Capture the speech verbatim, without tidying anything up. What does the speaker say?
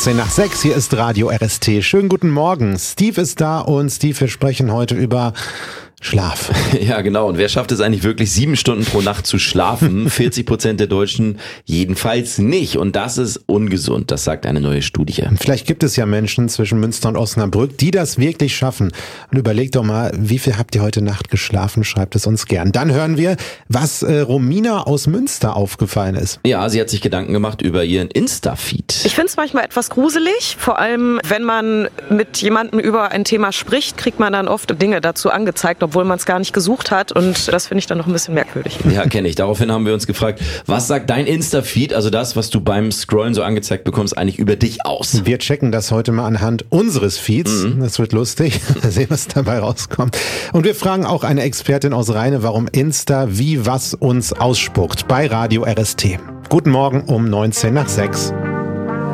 neunzehn nach sechs, hier ist Radio R S T. Schönen guten Morgen. Steve ist da und Steve, wir sprechen heute über Schlaf. Ja, genau. Und wer schafft es eigentlich wirklich, sieben Stunden pro Nacht zu schlafen? vierzig Prozent der Deutschen jedenfalls nicht. Und das ist ungesund, das sagt eine neue Studie. Vielleicht gibt es ja Menschen zwischen Münster und Osnabrück, die das wirklich schaffen. Und überlegt doch mal, wie viel habt ihr heute Nacht geschlafen? Schreibt es uns gern. Dann hören wir, was äh, Romina aus Münster aufgefallen ist. Ja, sie hat sich Gedanken gemacht über ihren Insta-Feed. Ich finde es manchmal etwas gruselig. Vor allem, wenn man mit jemandem über ein Thema spricht, kriegt man dann oft Dinge dazu angezeigt, obwohl man es gar nicht gesucht hat, und das finde ich dann noch ein bisschen merkwürdig. Ja, kenne ich. Daraufhin haben wir uns gefragt, was sagt dein Insta-Feed, also das, was du beim Scrollen so angezeigt bekommst, eigentlich über dich aus? Wir checken das heute mal anhand unseres Feeds. Mhm. Das wird lustig. Mal sehen, was dabei rauskommt. Und wir fragen auch eine Expertin aus Rheine, warum Insta wie was uns ausspuckt bei Radio R S T. Guten Morgen um neunzehn nach sechs.